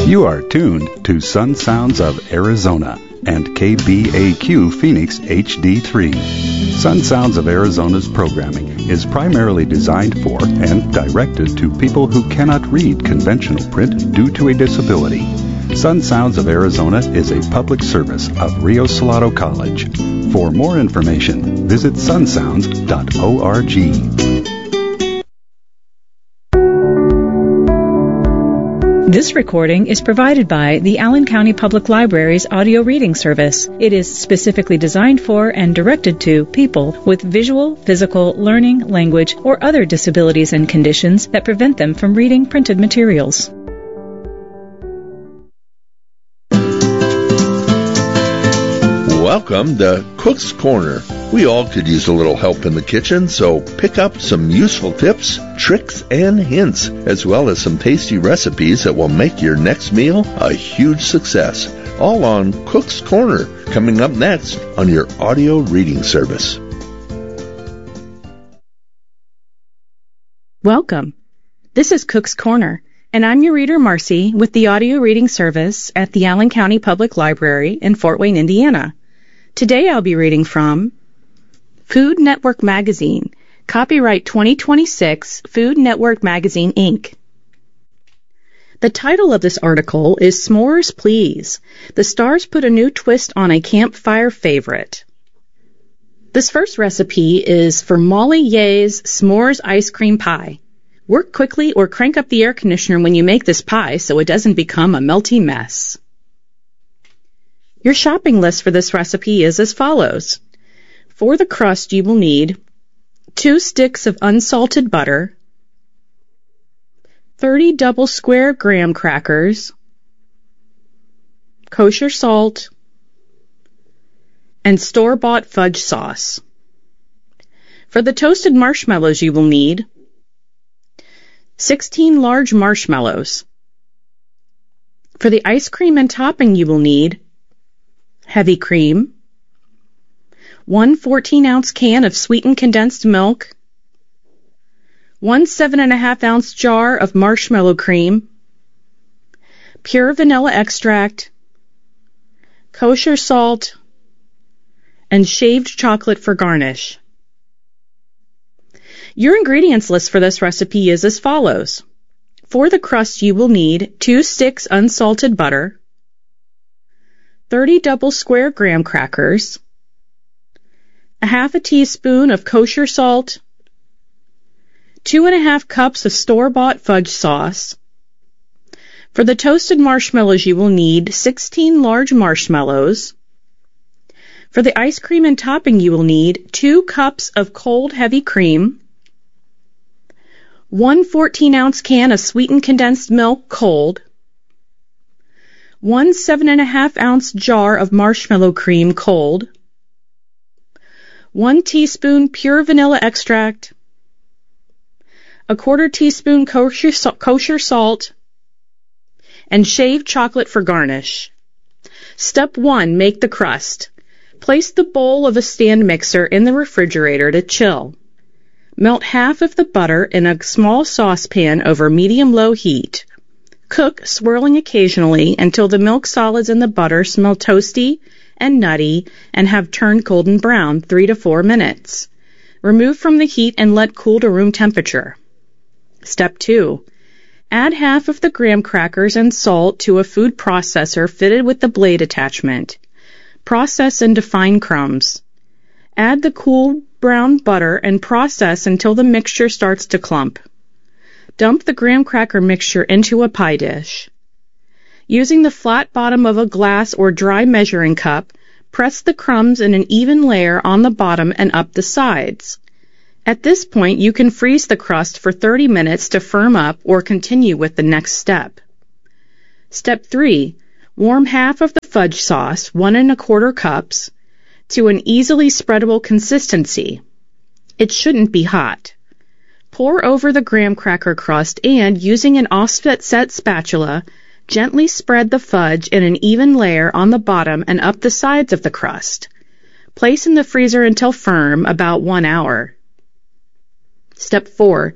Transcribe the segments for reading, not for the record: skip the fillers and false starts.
You are tuned to Sun Sounds of Arizona and KBAQ Phoenix HD3. Sun Sounds of Arizona's programming is primarily designed for and directed to people who cannot read conventional print due to a disability. Sun Sounds of Arizona is a public service of Rio Salado College. For more information, visit sunsounds.org. This recording is provided by the Allen County Public Library's audio reading service. It is specifically designed for and directed to people with visual, physical, learning, language, or other disabilities and conditions that prevent them from reading printed materials. Welcome to Cook's Corner. We all could use a little help in the kitchen, so pick up some useful tips, tricks, and hints, as well as some tasty recipes that will make your next meal a huge success. All on Cook's Corner, coming up next on your audio reading service. Welcome. This is Cook's Corner, and I'm your reader, Marcy, with the audio reading service at the Allen County Public Library in Fort Wayne, Indiana. Today I'll be reading from Food Network Magazine, copyright 2026, Food Network Magazine, Inc. The title of this article is S'mores Please. The stars put a new twist on a campfire favorite. This first recipe is for Molly Ye's S'mores Ice Cream Pie. Work quickly or crank up the air conditioner when you make this pie so it doesn't become a melty mess. Your shopping list for this recipe is as follows. For the crust, you will need 2 sticks of unsalted butter, 30 double square graham crackers, kosher salt, and store-bought fudge sauce. For the toasted marshmallows, you will need 16 large marshmallows. For the ice cream and topping, you will need heavy cream, 1 14-ounce can of sweetened condensed milk, 1 7.5-ounce jar of marshmallow cream, pure vanilla extract, kosher salt, and shaved chocolate for garnish. Your ingredients list for this recipe is as follows. For the crust, you will need 2 sticks unsalted butter, 30 double square graham crackers, a half a teaspoon of kosher salt, 2.5 cups of store-bought fudge sauce. For the toasted marshmallows, you will need 16 large marshmallows. For the ice cream and topping, you will need 2 cups of cold heavy cream, 1 14-ounce can of sweetened condensed milk cold, 1 7.5-ounce jar of marshmallow cream cold, 1 teaspoon pure vanilla extract, a 1/4 teaspoon kosher salt, and shaved chocolate for garnish. Step 1. Make the crust. Place the bowl of a stand mixer in the refrigerator to chill. Melt half of the butter in a small saucepan over medium-low heat. Cook, swirling occasionally, until the milk solids in the butter smell toasty and nutty and have turned golden brown, 3 to 4 minutes. Remove from the heat and let cool to room temperature. Step 2. Add half of the graham crackers and salt to a food processor fitted with the blade attachment. Process into fine crumbs. Add the cool brown butter and process until the mixture starts to clump. Dump the graham cracker mixture into a pie dish. Using the flat bottom of a glass or dry measuring cup, press the crumbs in an even layer on the bottom and up the sides. At this point, you can freeze the crust for 30 minutes to firm up or continue with the next step. Step 3. Warm half of the fudge sauce, 1 1/4 cups, to an easily spreadable consistency. It shouldn't be hot. Pour over the graham cracker crust and, using an offset spatula, gently spread the fudge in an even layer on the bottom and up the sides of the crust. Place in the freezer until firm, about 1 hour. Step 4.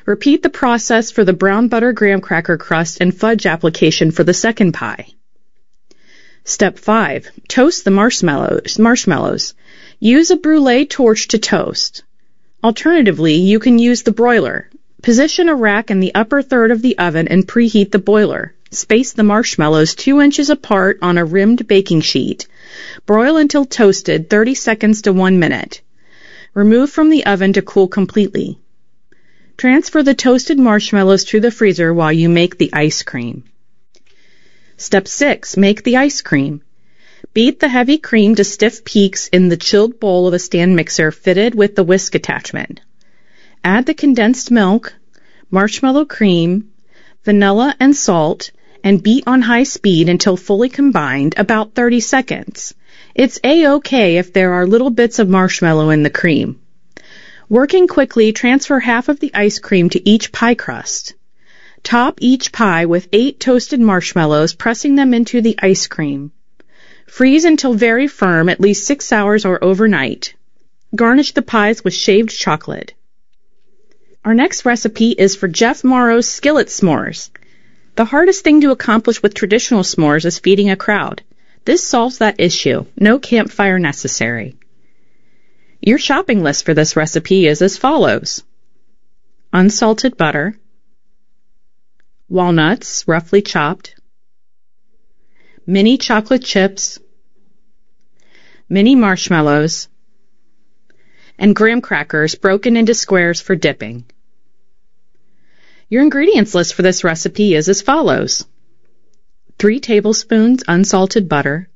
Repeat the process for the brown butter graham cracker crust and fudge application for the second pie. Step 5. Toast the marshmallows. Use a brulee torch to toast. Alternatively, you can use the broiler. Position a rack in the upper third of the oven and preheat the boiler. Space the marshmallows 2 inches apart on a rimmed baking sheet. Broil until toasted 30 seconds to 1 minute. Remove from the oven to cool completely. Transfer the toasted marshmallows to the freezer while you make the ice cream. Step 6. Make the ice cream. Beat the heavy cream to stiff peaks in the chilled bowl of a stand mixer fitted with the whisk attachment. Add the condensed milk, marshmallow cream, vanilla, and salt, and beat on high speed until fully combined, about 30 seconds. It's A-OK if there are little bits of marshmallow in the cream. Working quickly, transfer half of the ice cream to each pie crust. Top each pie with 8 toasted marshmallows, pressing them into the ice cream. Freeze until very firm, at least 6 hours or overnight. Garnish the pies with shaved chocolate. Our next recipe is for Jeff Morrow's skillet s'mores. The hardest thing to accomplish with traditional s'mores is feeding a crowd. This solves that issue. No campfire necessary. Your shopping list for this recipe is as follows. Unsalted butter, walnuts, roughly chopped, mini chocolate chips, mini marshmallows, and graham crackers broken into squares for dipping. Your ingredients list for this recipe is as follows. 3 tablespoons unsalted butter,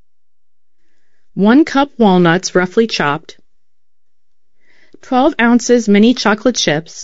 1 cup walnuts roughly chopped, 12 ounces mini chocolate chips,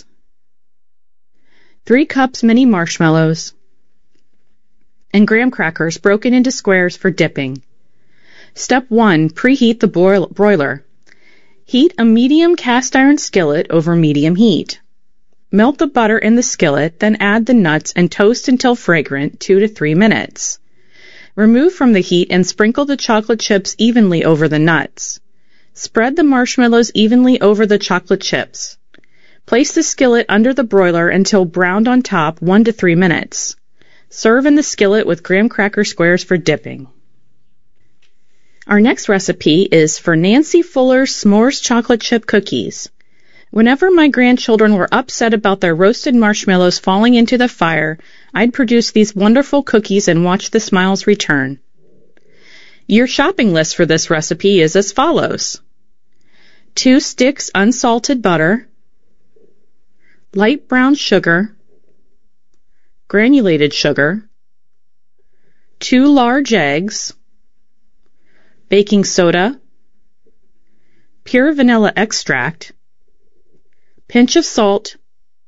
3 cups mini marshmallows, and graham crackers broken into squares for dipping. Step 1. Preheat the broiler. Heat a medium cast iron skillet over medium heat. Melt the butter in the skillet, then add the nuts and toast until fragrant 2 to 3 minutes. Remove from the heat and sprinkle the chocolate chips evenly over the nuts. Spread the marshmallows evenly over the chocolate chips. Place the skillet under the broiler until browned on top 1 to 3 minutes. Serve in the skillet with graham cracker squares for dipping. Our next recipe is for Nancy Fuller's S'mores Chocolate Chip Cookies. Whenever my grandchildren were upset about their roasted marshmallows falling into the fire, I'd produce these wonderful cookies and watch the smiles return. Your shopping list for this recipe is as follows. 2 sticks unsalted butter, light brown sugar, granulated sugar, 2 large eggs, baking soda, pure vanilla extract, pinch of salt,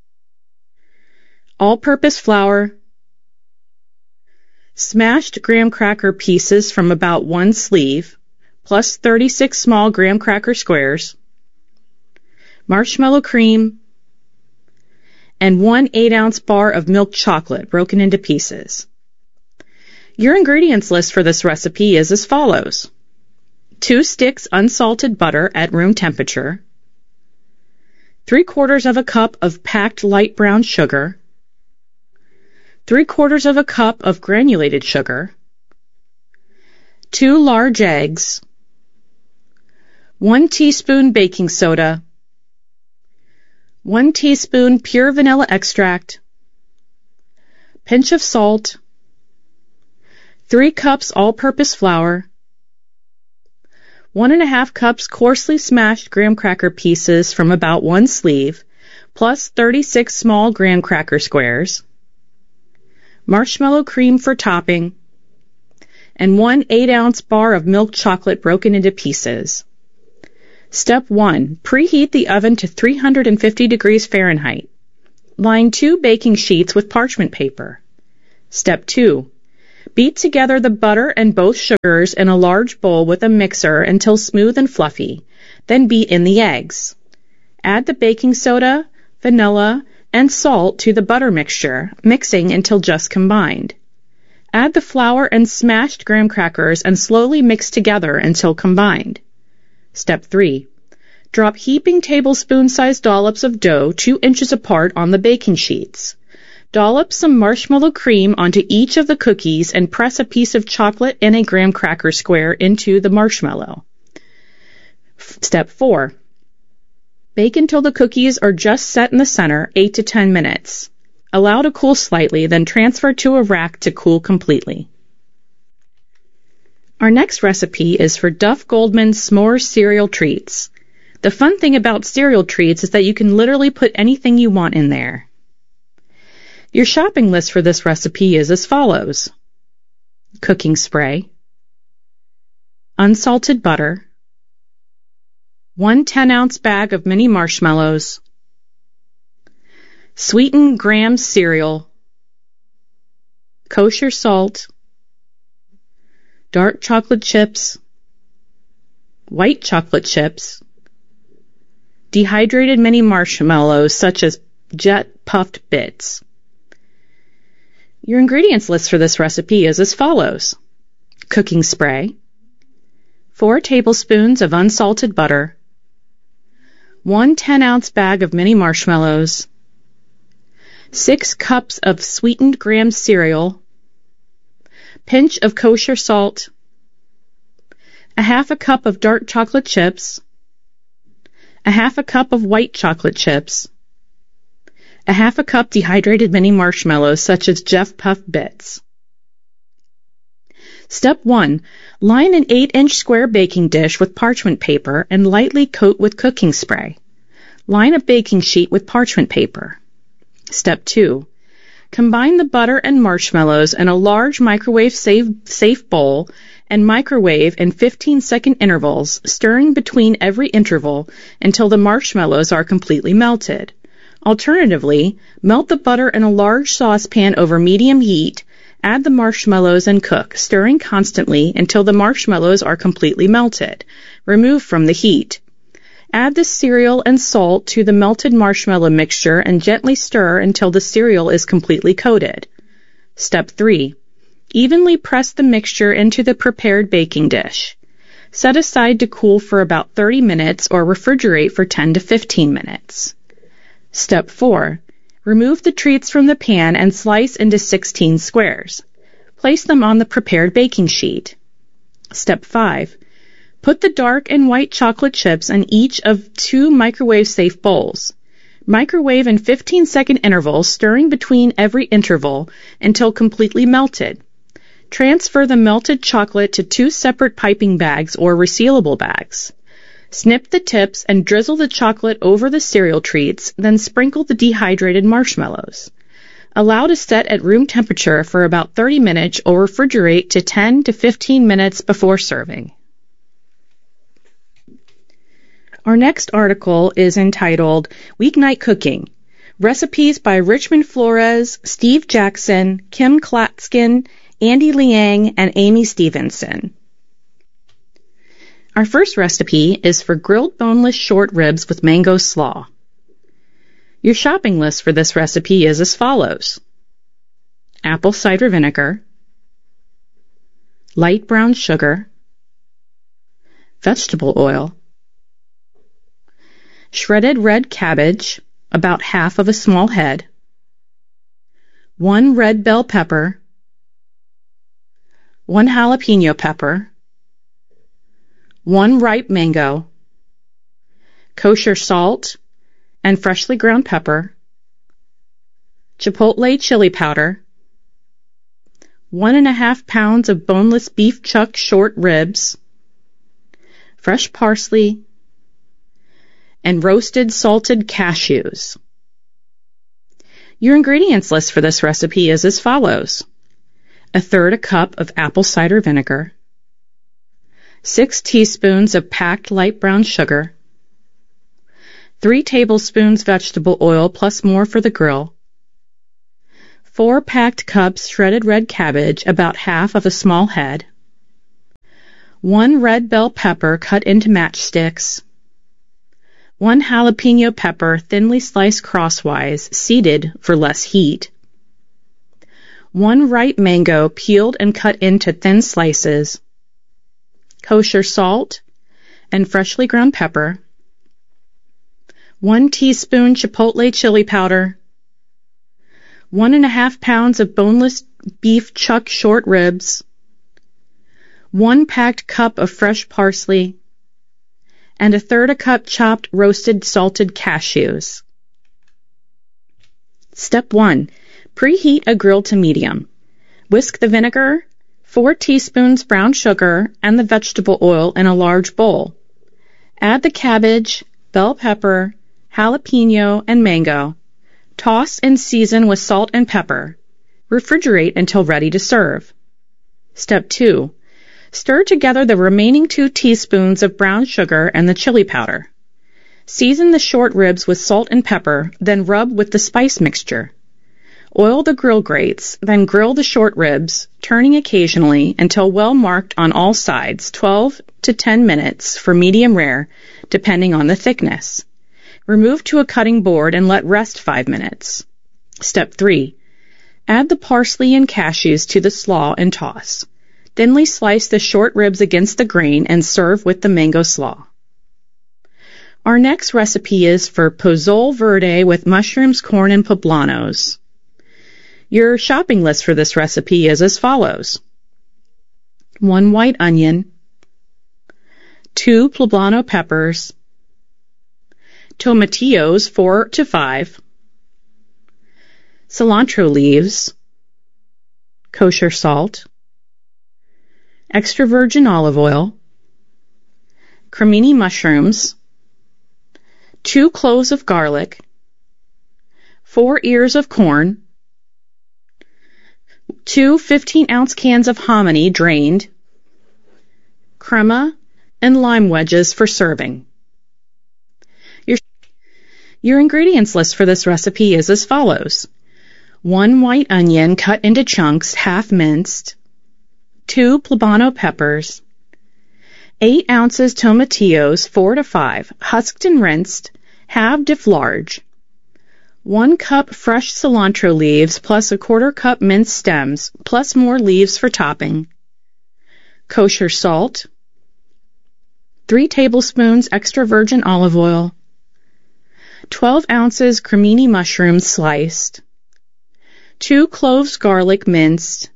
all-purpose flour, smashed graham cracker pieces from about 1 sleeve, plus 36 small graham cracker squares, marshmallow cream, and 1 8-ounce bar of milk chocolate broken into pieces. Your ingredients list for this recipe is as follows. 2 sticks unsalted butter at room temperature, 3/4 of a cup of packed light brown sugar, 3/4 of a cup of granulated sugar, 2 large eggs, 1 teaspoon baking soda, 1 teaspoon pure vanilla extract, pinch of salt, 3 cups all-purpose flour, 1½ cups coarsely smashed graham cracker pieces from about 1 sleeve, plus 36 small graham cracker squares, marshmallow cream for topping, and 1 8-ounce bar of milk chocolate broken into pieces. Step 1. Preheat the oven to 350 degrees Fahrenheit. Line 2 baking sheets with parchment paper. Step 2. Beat together the butter and both sugars in a large bowl with a mixer until smooth and fluffy, then beat in the eggs. Add the baking soda, vanilla, and salt to the butter mixture, mixing until just combined. Add the flour and smashed graham crackers and slowly mix together until combined. Step 3. Drop heaping tablespoon-sized dollops of dough 2 inches apart on the baking sheets. Dollop some marshmallow cream onto each of the cookies and press a piece of chocolate and a graham cracker square into the marshmallow. Step 4. Bake until the cookies are just set in the center, 8 to 10 minutes. Allow to cool slightly, then transfer to a rack to cool completely. Our next recipe is for Duff Goldman's S'mores cereal treats. The fun thing about cereal treats is that you can literally put anything you want in there. Your shopping list for this recipe is as follows: cooking spray, unsalted butter, 1 10-ounce bag of mini marshmallows, sweetened graham cereal, kosher salt, dark chocolate chips, white chocolate chips, dehydrated mini marshmallows such as Jet Puffed Bits. Your ingredients list for this recipe is as follows: cooking spray, 4 tablespoons of unsalted butter, 1 10-ounce bag of mini marshmallows, 6 cups of sweetened graham cereal, pinch of kosher salt, a half a cup of dark chocolate chips, a half a cup of white chocolate chips, a half a cup dehydrated mini marshmallows such as Jet Puffed Bits. Step 1. Line an 8-inch square baking dish with parchment paper and lightly coat with cooking spray. Line a baking sheet with parchment paper. Step 2. Combine the butter and marshmallows in a large microwave-safe bowl and microwave in 15-second intervals, stirring between every interval until the marshmallows are completely melted. Alternatively, melt the butter in a large saucepan over medium heat, add the marshmallows and cook, stirring constantly until the marshmallows are completely melted. Remove from the heat. Add the cereal and salt to the melted marshmallow mixture and gently stir until the cereal is completely coated. Step 3. Evenly press the mixture into the prepared baking dish. Set aside to cool for about 30 minutes or refrigerate for 10 to 15 minutes. Step 4. Remove the treats from the pan and slice into 16 squares. Place them on the prepared baking sheet. Step 5. Put the dark and white chocolate chips in each of 2 microwave-safe bowls. Microwave in 15-second intervals, stirring between every interval until completely melted. Transfer the melted chocolate to 2 separate piping bags or resealable bags. Snip the tips and drizzle the chocolate over the cereal treats, then sprinkle the dehydrated marshmallows. Allow to set at room temperature for about 30 minutes or refrigerate to 10 to 15 minutes before serving. Our next article is entitled Weeknight Cooking, Recipes by Richmond Flores, Steve Jackson, Kim Klatskin, Andy Liang, and Amy Stevenson. Our first recipe is for grilled boneless short ribs with mango slaw. Your shopping list for this recipe is as follows: apple cider vinegar, light brown sugar, vegetable oil, shredded red cabbage, about half of a small head, 1 red bell pepper, 1 jalapeno pepper, 1 ripe mango, kosher salt and freshly ground pepper, chipotle chili powder, 1.5 pounds of boneless beef chuck short ribs, fresh parsley, and roasted salted cashews. Your ingredients list for this recipe is as follows: 1/3 cup of apple cider vinegar, 6 teaspoons of packed light brown sugar, 3 tablespoons vegetable oil plus more for the grill, 4 packed cups shredded red cabbage, about half of a small head, 1 red bell pepper cut into matchsticks, 1 jalapeno pepper thinly sliced crosswise, seeded for less heat, 1 ripe mango peeled and cut into thin slices, kosher salt and freshly ground pepper, 1 teaspoon chipotle chili powder, 1.5 pounds of boneless beef chuck short ribs, 1 packed cup of fresh parsley, and 1/3 cup chopped roasted salted cashews. Step 1. Preheat a grill to medium. Whisk the vinegar, 4 teaspoons brown sugar, and the vegetable oil in a large bowl. Add the cabbage, bell pepper, jalapeno, and mango. Toss and season with salt and pepper. Refrigerate until ready to serve. Step 2. Stir together the remaining 2 teaspoons of brown sugar and the chili powder. Season the short ribs with salt and pepper, then rub with the spice mixture. Oil the grill grates, then grill the short ribs, turning occasionally until well marked on all sides, 12 to 10 minutes for medium rare, depending on the thickness. Remove to a cutting board and let rest 5 minutes. Step 3. Add the parsley and cashews to the slaw and toss. Thinly slice the short ribs against the grain and serve with the mango slaw. Our next recipe is for pozole verde with mushrooms, corn, and poblanos. Your shopping list for this recipe is as follows: 1 white onion, 2 poblano peppers, tomatillos 4 to 5, cilantro leaves, kosher salt, extra virgin olive oil, cremini mushrooms, 2 cloves of garlic, 4 ears of corn, 2 15-ounce cans of hominy drained, crema, and lime wedges for serving. Your ingredients list for this recipe is as follows: 1 white onion cut into chunks, half minced, 2 poblano peppers, 8 ounces tomatillos 4 to 5, husked and rinsed, halved if large, 1 cup fresh cilantro leaves plus 1/4 cup minced stems plus more leaves for topping, kosher salt, 3 tablespoons extra virgin olive oil, 12 ounces cremini mushrooms sliced, 2 cloves garlic minced,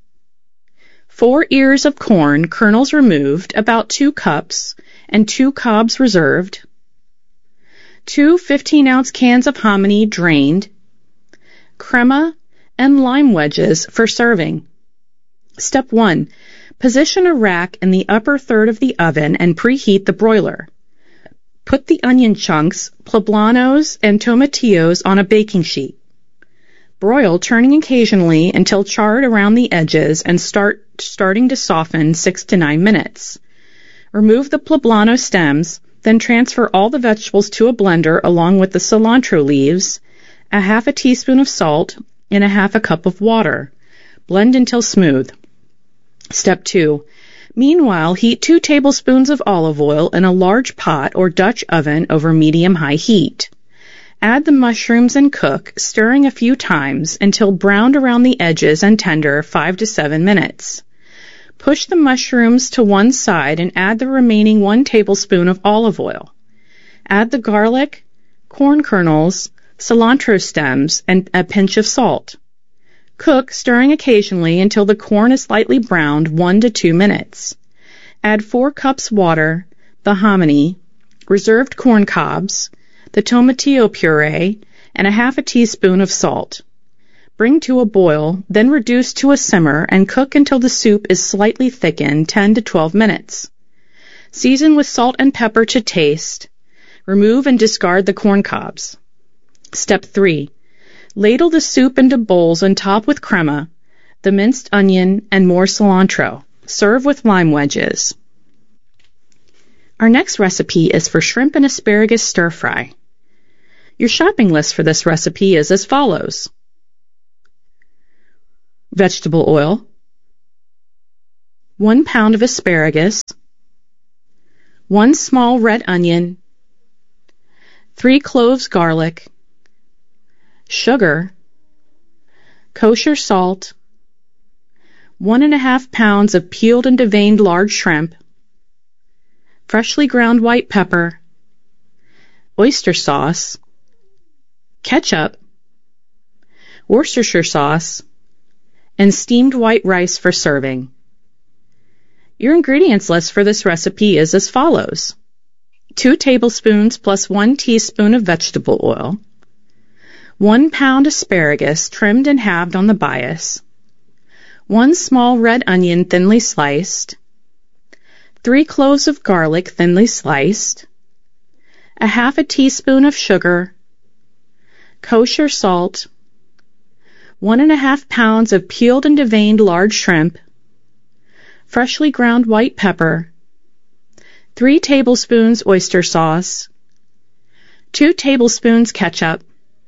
4 ears of corn, kernels removed, about 2 cups, and 2 cobs reserved, 2 15-ounce cans of hominy drained, crema, and lime wedges for serving. Step 1. Position a rack in the upper third of the oven and preheat the broiler. Put the onion chunks, poblanos, and tomatillos on a baking sheet. Broil, turning occasionally until charred around the edges and starting to soften 6 to 9 minutes. Remove the poblano stems, then transfer all the vegetables to a blender along with the cilantro leaves, 1/2 teaspoon of salt, and 1/2 cup of water. Blend until smooth. Step 2. Meanwhile, heat 2 tablespoons of olive oil in a large pot or Dutch oven over medium-high heat. Add the mushrooms and cook, stirring a few times until browned around the edges and tender 5 to 7 minutes. Push the mushrooms to one side and add the remaining 1 tablespoon of olive oil. Add the garlic, corn kernels, cilantro stems, and a pinch of salt. Cook, stirring occasionally until the corn is lightly browned 1 to 2 minutes. Add 4 cups water, the hominy, reserved corn cobs, the tomatillo puree, and 1/2 teaspoon of salt. Bring to a boil, then reduce to a simmer and cook until the soup is slightly thickened 10 to 12 minutes. Season with salt and pepper to taste. Remove and discard the corn cobs. Step 3. Ladle the soup into bowls and top with crema, the minced onion, and more cilantro. Serve with lime wedges. Our next recipe is for shrimp and asparagus stir-fry. Your shopping list for this recipe is as follows: vegetable oil, 1 pound of asparagus, 1 small red onion, 3 cloves garlic, sugar, kosher salt, 1.5 pounds of peeled and deveined large shrimp, freshly ground white pepper, oyster sauce, ketchup, Worcestershire sauce, and steamed white rice for serving. Your ingredients list for this recipe is as follows: 2 tablespoons plus 1 teaspoon of vegetable oil, 1 pound asparagus trimmed and halved on the bias, 1 small red onion thinly sliced, 3 cloves of garlic thinly sliced, a half a teaspoon of sugar, kosher salt, 1.5 pounds of peeled and deveined large shrimp, freshly ground white pepper, 3 tablespoons oyster sauce, 2 tablespoons ketchup,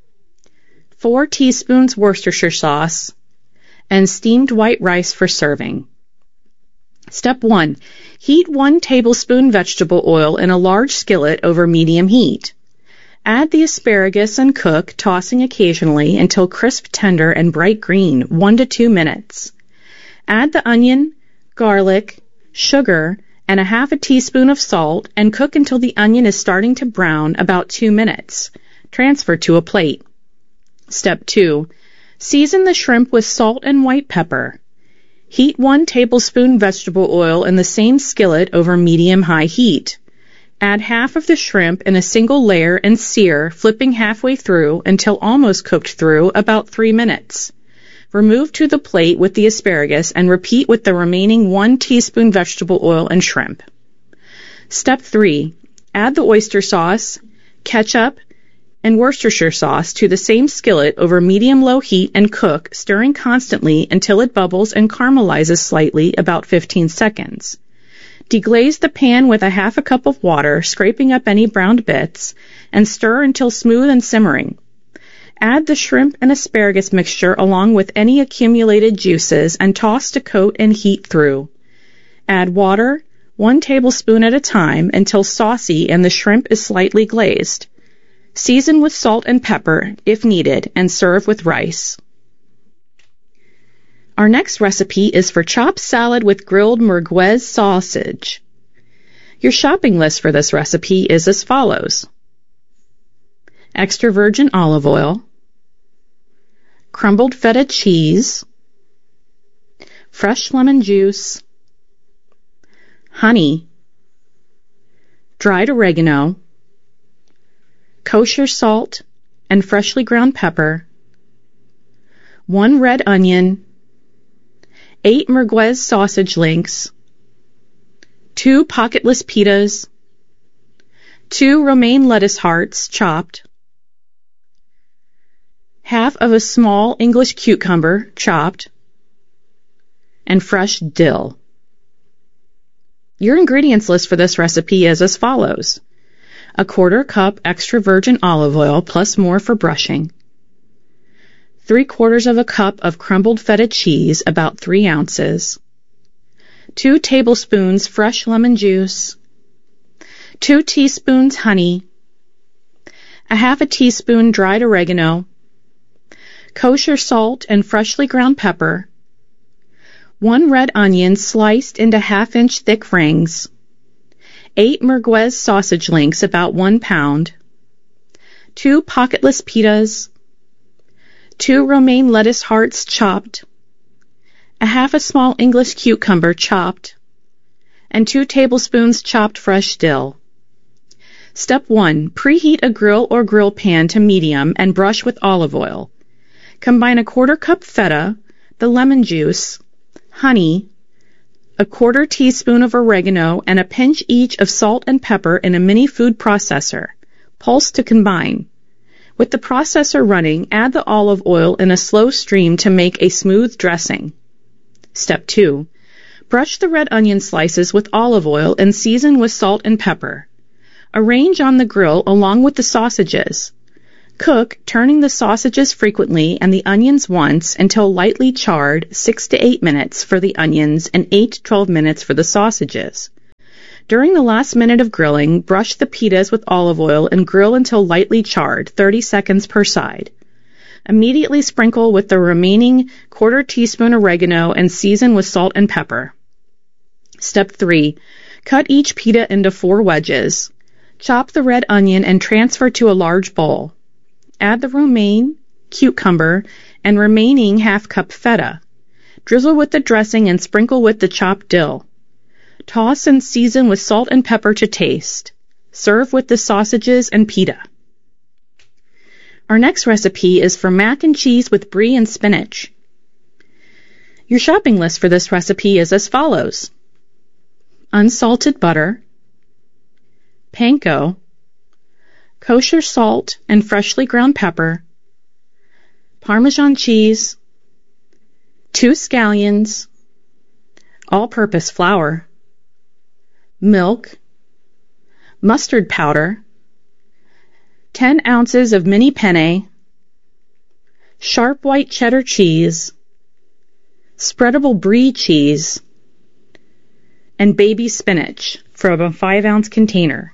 4 teaspoons Worcestershire sauce, and steamed white rice for serving. Step 1. Heat 1 tablespoon vegetable oil in a large skillet over medium heat. Add the asparagus and cook, tossing occasionally until crisp, tender, and bright green, 1 to 2 minutes. Add the onion, garlic, sugar, and a half a teaspoon of salt and cook until the onion is starting to brown, about 2 minutes. Transfer to a plate. Step 2. Season the shrimp with salt and white pepper. Heat 1 tablespoon vegetable oil in the same skillet over medium-high heat. Add half of the shrimp in a single layer and sear, flipping halfway through until almost cooked through, about 3 minutes. Remove to the plate with the asparagus and repeat with the remaining 1 teaspoon vegetable oil and shrimp. Step 3. Add the oyster sauce, ketchup, and Worcestershire sauce to the same skillet over medium-low heat and cook, stirring constantly until it bubbles and caramelizes slightly, about 15 seconds. Deglaze the pan with a half a cup of water, scraping up any browned bits, and stir until smooth and simmering. Add the shrimp and asparagus mixture along with any accumulated juices and toss to coat and heat through. Add water, 1 tablespoon at a time, until saucy and the shrimp is slightly glazed. Season with salt and pepper, if needed, and serve with rice. Our next recipe is for chopped salad with grilled merguez sausage. Your shopping list for this recipe is as follows: extra virgin olive oil, crumbled feta cheese, fresh lemon juice, honey, dried oregano, kosher salt and freshly ground pepper, 1 red onion, 8 merguez sausage links, 2 pocketless pitas, 2 romaine lettuce hearts chopped, half of a small English cucumber chopped, and fresh dill. Your ingredients list for this recipe is as follows: a 1/4 cup extra virgin olive oil plus more for brushing, 3/4 of a cup of crumbled feta cheese, about 3 ounces, 2 tablespoons fresh lemon juice, 2 teaspoons honey, a half a teaspoon dried oregano, kosher salt and freshly ground pepper, 1 red onion sliced into 1/2-inch thick rings, 8 merguez sausage links, about 1 pound, 2 pocketless pitas, 2 romaine lettuce hearts chopped, a half a small English cucumber chopped, and 2 tablespoons chopped fresh dill. Step 1. Preheat a grill or grill pan to medium and brush with olive oil. Combine a 1/4 cup feta, the lemon juice, honey, a 1/4 teaspoon of oregano, and a pinch each of salt and pepper in a mini food processor. Pulse to combine. With the processor running, add the olive oil in a slow stream to make a smooth dressing. Step 2. Brush the red onion slices with olive oil and season with salt and pepper. Arrange on the grill along with the sausages. Cook, turning the sausages frequently and the onions once until lightly charred, 6 to 8 minutes for the onions and 8 to 12 minutes for the sausages. During the last minute of grilling, brush the pitas with olive oil and grill until lightly charred, 30 seconds per side. Immediately sprinkle with the remaining 1/4 teaspoon oregano and season with salt and pepper. Step 3. Cut each pita into 4 wedges. Chop the red onion and transfer to a large bowl. Add the romaine, cucumber, and remaining half-cup feta. Drizzle with the dressing and sprinkle with the chopped dill. Toss and season with salt and pepper to taste. Serve with the sausages and pita. Our next recipe is for mac and cheese with brie and spinach. Your shopping list for this recipe is as follows: unsalted butter, panko, kosher salt and freshly ground pepper, Parmesan cheese, 2 scallions, all-purpose flour, milk, mustard powder, 10 ounces of mini penne, sharp white cheddar cheese, spreadable brie cheese, and baby spinach from a 5-ounce container.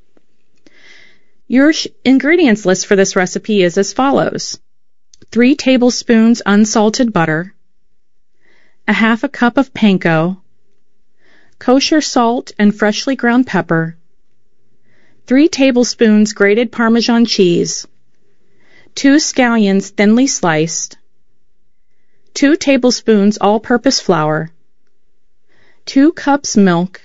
Your ingredients list for this recipe is as follows: 3 tablespoons unsalted butter, a half a cup of panko, kosher salt and freshly ground pepper, 3 tablespoons grated Parmesan cheese, 2 scallions thinly sliced, 2 tablespoons all-purpose flour, 2 cups milk,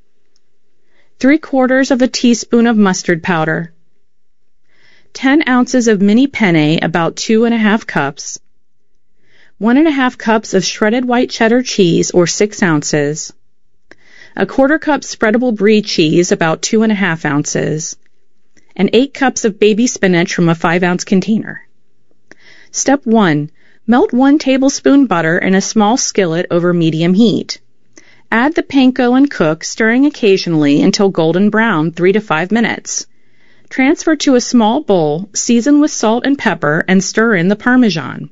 3/4 of a teaspoon of mustard powder, 10 ounces of mini penne, about 2½ cups, 1½ cups of shredded white cheddar cheese, or 6 ounces, a 1/4 cup spreadable brie cheese, about 2½ ounces, and 8 cups of baby spinach from a 5-ounce container. Step 1. Melt 1 tablespoon butter in a small skillet over medium heat. Add the panko and cook, stirring occasionally until golden brown, 3 to 5 minutes. Transfer to a small bowl, season with salt and pepper, and stir in the Parmesan.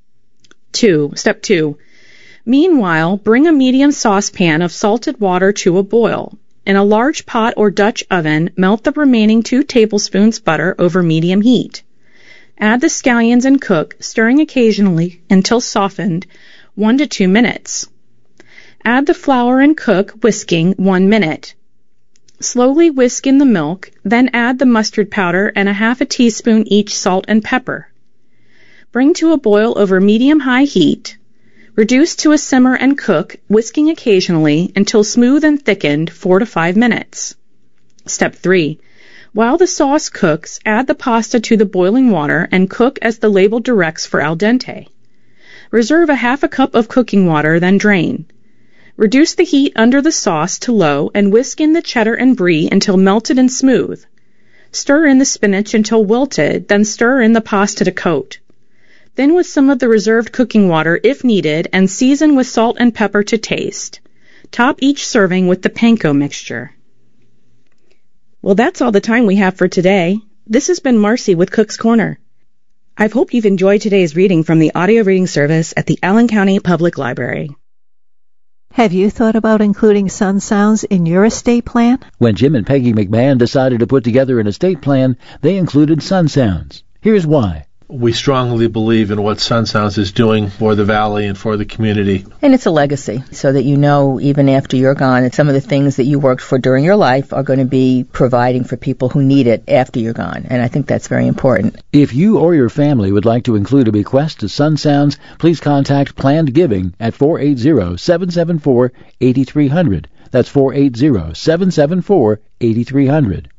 Step 2. Meanwhile, bring a medium saucepan of salted water to a boil. In a large pot or Dutch oven, melt the remaining 2 tablespoons butter over medium heat. Add the scallions and cook, stirring occasionally until softened, 1 to 2 minutes. Add the flour and cook, whisking, 1 minute. Slowly whisk in the milk, then add the mustard powder and a half a teaspoon each salt and pepper. Bring to a boil over medium-high heat. Reduce to a simmer and cook, whisking occasionally, until smooth and thickened, 4 to 5 minutes. Step 3. While the sauce cooks, add the pasta to the boiling water and cook as the label directs for al dente. Reserve a half a cup of cooking water, then drain. Reduce the heat under the sauce to low and whisk in the cheddar and brie until melted and smooth. Stir in the spinach until wilted, then stir in the pasta to coat. Thin with some of the reserved cooking water if needed and season with salt and pepper to taste. Top each serving with the panko mixture. Well, that's all the time we have for today. This has been Marcy with Cook's Corner. I hope you've enjoyed today's reading from the audio reading service at the Allen County Public Library. Have you thought about including Sun Sounds in your estate plan? When Jim and Peggy McMahon decided to put together an estate plan, they included Sun Sounds. Here's why. We strongly believe in what Sun Sounds is doing for the Valley and for the community. And it's a legacy, so that you know even after you're gone that some of the things that you worked for during your life are going to be providing for people who need it after you're gone. And I think that's very important. If you or your family would like to include a bequest to Sun Sounds, please contact Planned Giving at 480-774-8300. That's 480-774-8300.